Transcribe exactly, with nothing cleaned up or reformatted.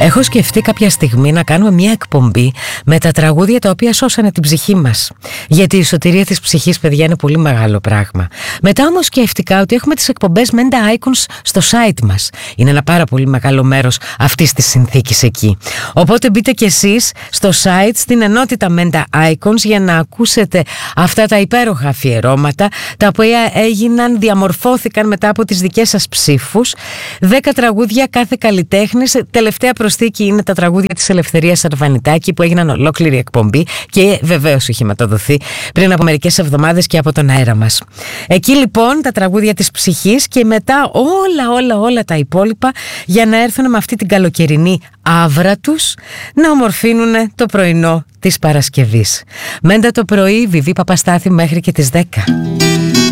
Έχω σκεφτεί κάποια στιγμή να κάνουμε μια εκπομπή με τα τραγούδια τα οποία σώσανε την ψυχή μας. Γιατί η σωτηρία της ψυχής, παιδιά, είναι πολύ μεγάλο πράγμα. Μετά όμως σκέφτηκα ότι έχουμε τις εκπομπές Menda Icons στο site μας. Είναι ένα πάρα πολύ μεγάλο μέρος αυτής της συνθήκης εκεί. Οπότε μπείτε κι εσείς στο site, στην ενότητα Menda Icons, για να ακούσετε αυτά τα υπέροχα αφιερώματα, τα οποία έγιναν, διαμορφώθηκαν μετά από τις δικές σας ψήφους. Δέκα τραγούδια κάθε καλλιτέχνης. Τελευταία προσθήκη είναι τα τραγούδια της Ελευθερίας Αρβανιτάκη, που έγιναν ολόκληρη εκπομπή και βεβαίως είχε μεταδοθεί πριν από μερικές εβδομάδες και από τον αέρα μας. Εκεί λοιπόν τα τραγούδια της ψυχής και μετά όλα όλα όλα τα υπόλοιπα, για να έρθουν με αυτή την καλοκαιρινή άβρα τους να ομορφύνουν το πρωινό της Παρασκευής. Μέντα το πρωί, Βιβί Παπαστάθη, μέχρι και τις δέκα.